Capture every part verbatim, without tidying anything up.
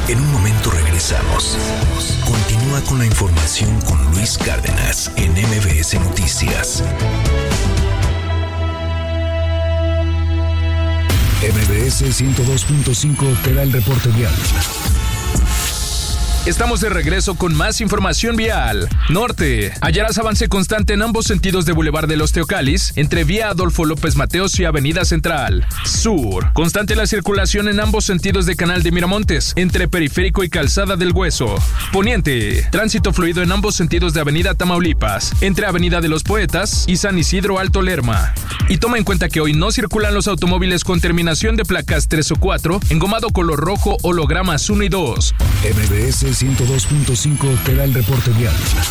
En un momento regresamos. Continúa con la información con Luis Cárdenas en M B S Noticias. M B S ciento dos punto cinco te da el reporte vial. Estamos de regreso con más información vial. Norte. Hallarás avance constante en ambos sentidos de Boulevard de los Teocalis, entre Vía Adolfo López Mateos y Avenida Central. Sur. Constante la circulación en ambos sentidos de Canal de Miramontes, entre Periférico y Calzada del Hueso. Poniente. Tránsito fluido en ambos sentidos de Avenida Tamaulipas, entre Avenida de los Poetas y San Isidro Alto Lerma. Y toma en cuenta que hoy no circulan los automóviles con terminación de placas tres o cuatro, engomado color rojo, hologramas uno y dos. M B S ciento dos punto cinco te da el reporte vial.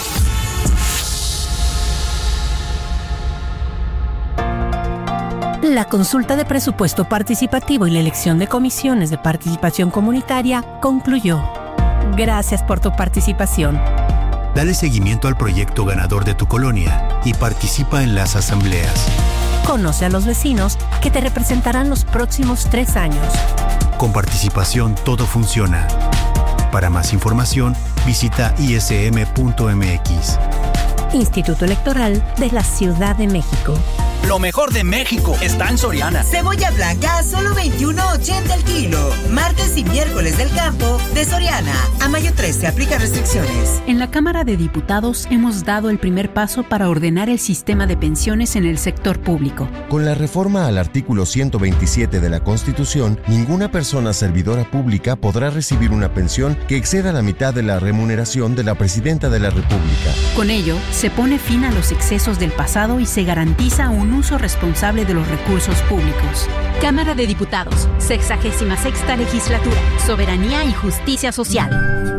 La consulta de presupuesto participativo y la elección de comisiones de participación comunitaria concluyó. Gracias por tu participación. Dale seguimiento al proyecto ganador de tu colonia y participa en las asambleas. Conoce a los vecinos que te representarán los próximos tres años. Con participación todo funciona. Para más información, visita i s m punto m x. Instituto Electoral de la Ciudad de México. Lo mejor de México está en Soriana. Cebolla blanca a solo veintiuno ochenta el kilo. Martes y miércoles del campo de Soriana. A mayo trece aplica restricciones. En la Cámara de Diputados hemos dado el primer paso para ordenar el sistema de pensiones en el sector público. Con la reforma al artículo ciento veintisiete de la Constitución, ninguna persona servidora pública podrá recibir una pensión que exceda la mitad de la remuneración de la Presidenta de la República. Con ello, se pone fin a los excesos del pasado y se garantiza un uso responsable de los recursos públicos. Cámara de Diputados, sexagésima sexta legislatura, soberanía y justicia social.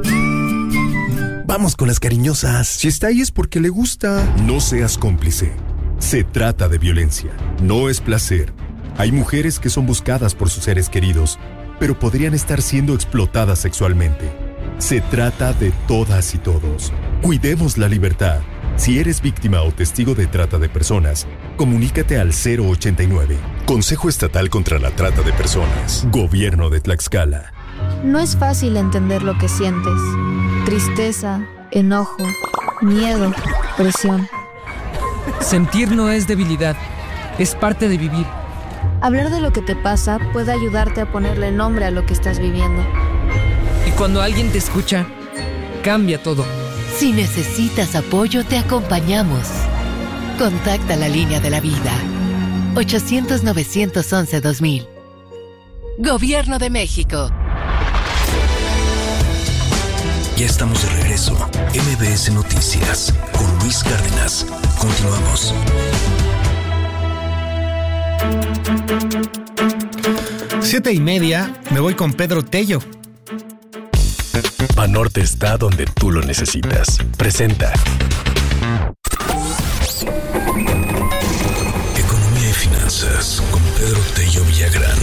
Vamos con las cariñosas. Si está ahí es porque le gusta. No seas cómplice. Se trata de violencia, no es placer. Hay mujeres que son buscadas por sus seres queridos, pero podrían estar siendo explotadas sexualmente. Se trata de todas y todos. Cuidemos la libertad. Si eres víctima o testigo de trata de personas, comunícate al cero ochenta y nueve. Consejo Estatal contra la Trata de Personas. Gobierno de Tlaxcala. No es fácil entender lo que sientes. Tristeza, enojo, miedo, presión. Sentir no es debilidad, es parte de vivir. Hablar de lo que te pasa puede ayudarte a ponerle nombre a lo que estás viviendo. Y cuando alguien te escucha, cambia todo. Si necesitas apoyo, te acompañamos. Contacta la línea de la vida. ochocientos, novecientos once, dos mil. Gobierno de México. Ya estamos de regreso. M B S Noticias con Luis Cárdenas. Continuamos. Siete y media, me voy con Pedro Tello. Banorte está donde tú lo necesitas. Presenta Economía y Finanzas con Pedro Tello Villagrán.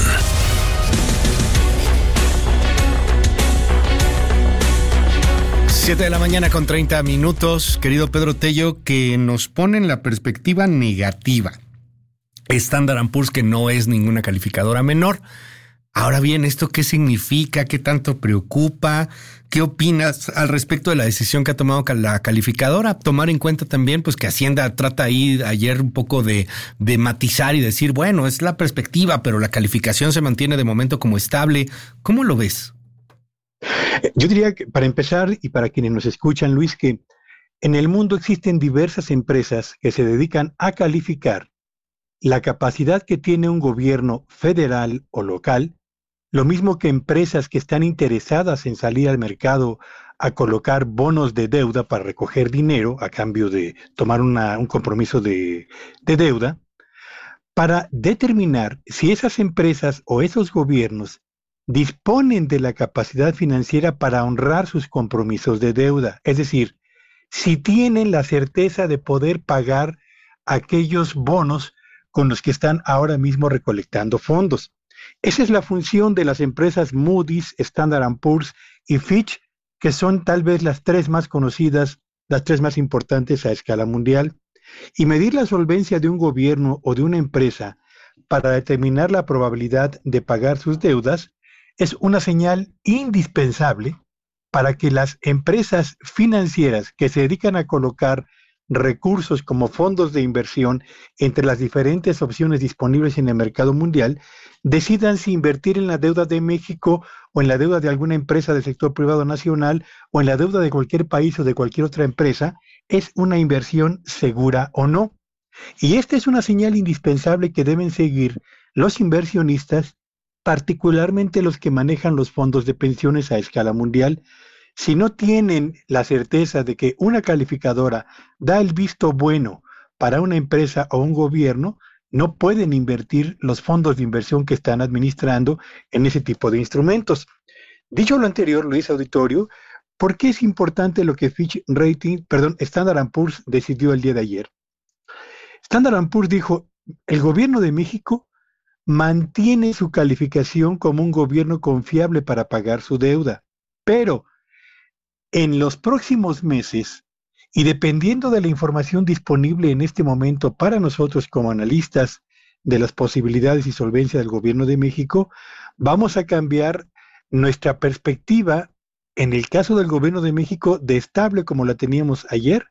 Siete de la mañana con treinta minutos, querido Pedro Tello, que nos pone en la perspectiva negativa. Standard and Poor's, que no es ninguna calificadora menor. Ahora bien, ¿esto qué significa? ¿Qué tanto preocupa? ¿Qué opinas al respecto de la decisión que ha tomado la calificadora? Tomar en cuenta también pues que Hacienda trata ahí ayer un poco de, de matizar y decir, bueno, es la perspectiva, pero la calificación se mantiene de momento como estable. ¿Cómo lo ves? Yo diría que para empezar y para quienes nos escuchan, Luis, que en el mundo existen diversas empresas que se dedican a calificar la capacidad que tiene un gobierno federal o local, lo mismo que empresas que están interesadas en salir al mercado a colocar bonos de deuda para recoger dinero a cambio de tomar una, un compromiso de, de deuda, para determinar si esas empresas o esos gobiernos disponen de la capacidad financiera para honrar sus compromisos de deuda. Es decir, si tienen la certeza de poder pagar aquellos bonos con los que están ahora mismo recolectando fondos. Esa es la función de las empresas Moody's, Standard and Poor's y Fitch, que son tal vez las tres más conocidas, las tres más importantes a escala mundial. Y medir la solvencia de un gobierno o de una empresa para determinar la probabilidad de pagar sus deudas es una señal indispensable para que las empresas financieras que se dedican a colocar recursos como fondos de inversión entre las diferentes opciones disponibles en el mercado mundial, decidan si invertir en la deuda de México o en la deuda de alguna empresa del sector privado nacional o en la deuda de cualquier país o de cualquier otra empresa, es una inversión segura o no. Y esta es una señal indispensable que deben seguir los inversionistas, particularmente los que manejan los fondos de pensiones a escala mundial. Si no tienen la certeza de que una calificadora da el visto bueno para una empresa o un gobierno, no pueden invertir los fondos de inversión que están administrando en ese tipo de instrumentos. Dicho lo anterior, Luis Auditorio, ¿por qué es importante lo que Fitch Rating, perdón, Standard and Poor's decidió el día de ayer? Standard and Poor's dijo, el gobierno de México mantiene su calificación como un gobierno confiable para pagar su deuda, pero en los próximos meses, y dependiendo de la información disponible en este momento para nosotros como analistas de las posibilidades y solvencia del gobierno de México, vamos a cambiar nuestra perspectiva, en el caso del gobierno de México, de estable como la teníamos ayer,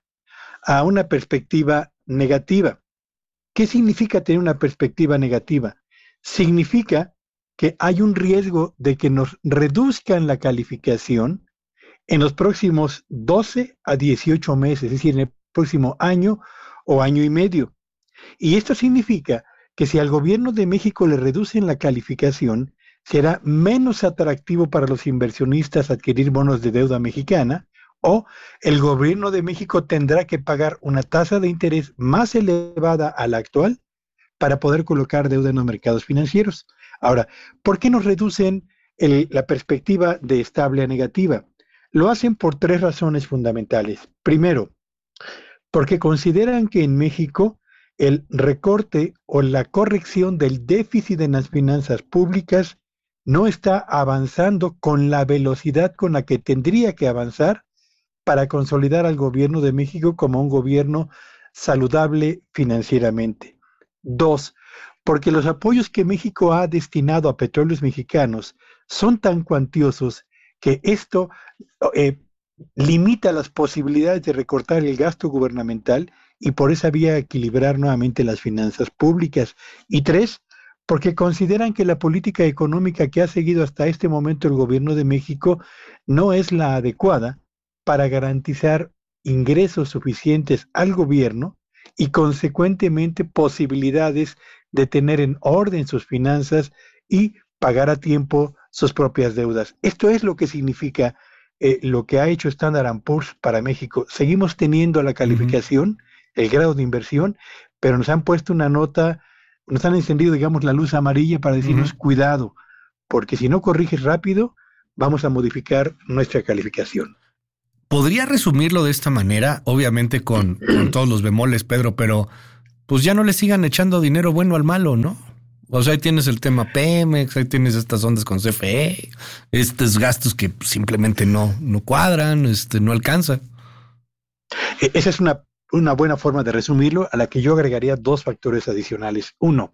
a una perspectiva negativa. ¿Qué significa tener una perspectiva negativa? Significa que hay un riesgo de que nos reduzcan la calificación en los próximos doce a dieciocho meses, es decir, en el próximo año o año y medio. Y esto significa que si al gobierno de México le reducen la calificación, será menos atractivo para los inversionistas adquirir bonos de deuda mexicana, o el gobierno de México tendrá que pagar una tasa de interés más elevada a la actual para poder colocar deuda en los mercados financieros. Ahora, ¿por qué nos reducen el, la perspectiva de estable a negativa? Lo hacen por tres razones fundamentales. Primero, porque consideran que en México el recorte o la corrección del déficit en las finanzas públicas no está avanzando con la velocidad con la que tendría que avanzar para consolidar al gobierno de México como un gobierno saludable financieramente. Dos, porque los apoyos que México ha destinado a petróleos mexicanos son tan cuantiosos que esto eh, limita las posibilidades de recortar el gasto gubernamental y por esa vía equilibrar nuevamente las finanzas públicas. Y tres, porque consideran que la política económica que ha seguido hasta este momento el gobierno de México no es la adecuada para garantizar ingresos suficientes al gobierno y consecuentemente posibilidades de tener en orden sus finanzas y pagar a tiempo sus propias deudas. Esto es lo que significa eh, lo que ha hecho Standard and Poor's para México. Seguimos teniendo la calificación, uh-huh. el grado de inversión, pero nos han puesto una nota, nos han encendido, digamos, la luz amarilla para decirnos, uh-huh. cuidado, porque si no corriges rápido, vamos a modificar nuestra calificación. Podría resumirlo de esta manera, obviamente con, con todos los bemoles, Pedro, pero pues ya no le sigan echando dinero bueno al malo, ¿no? O sea, ahí tienes el tema Pemex, ahí tienes estas ondas con C F E, estos gastos que simplemente no, no cuadran, este, no alcanza. Esa es una, una buena forma de resumirlo, a la que yo agregaría dos factores adicionales. Uno,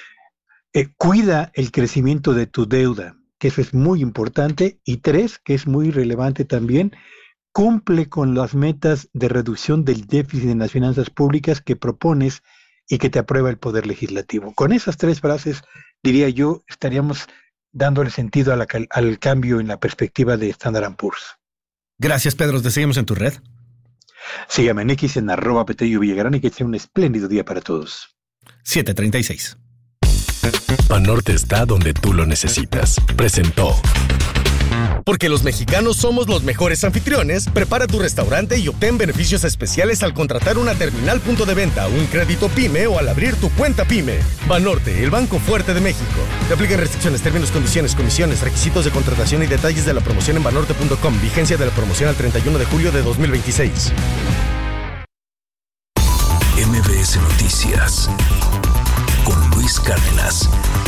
eh, cuida el crecimiento de tu deuda, que eso es muy importante. Y tres, que es muy relevante también, cumple con las metas de reducción del déficit en las finanzas públicas que propones y que te aprueba el Poder Legislativo. Con esas tres frases, diría yo, estaríamos dándole sentido a la, al cambio en la perspectiva de Standard and Poor's. Gracias, Pedro. Te seguimos en tu red. Sígame en X en arroba Petello Villagrán y que sea un espléndido día para todos. siete treinta y seis. Banorte está donde tú lo necesitas. Presentó. Porque los mexicanos somos los mejores anfitriones, prepara tu restaurante y obtén beneficios especiales al contratar una terminal punto de venta, un crédito PYME o al abrir tu cuenta PYME. Banorte, el banco fuerte de México. Te aplican restricciones, términos, condiciones, comisiones, requisitos de contratación y detalles de la promoción en banorte punto com. Vigencia de la promoción al treinta y uno de julio de dos mil veintiséis. M B S Noticias con Luis Cárdenas.